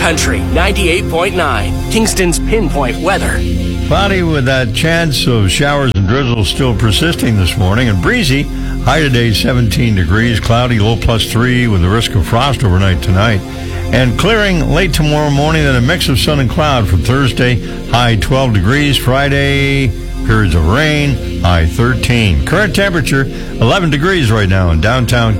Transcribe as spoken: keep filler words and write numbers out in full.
Country ninety-eight point nine, Kingston's Pinpoint Weather. Cloudy with that chance of showers and drizzle still persisting this morning, and breezy. High today seventeen degrees, cloudy, low plus three with the risk of frost overnight tonight. And clearing late tomorrow morning, then a mix of sun and cloud for Thursday, high twelve degrees. Friday, periods of rain, high thirteen. Current temperature eleven degrees right now in downtown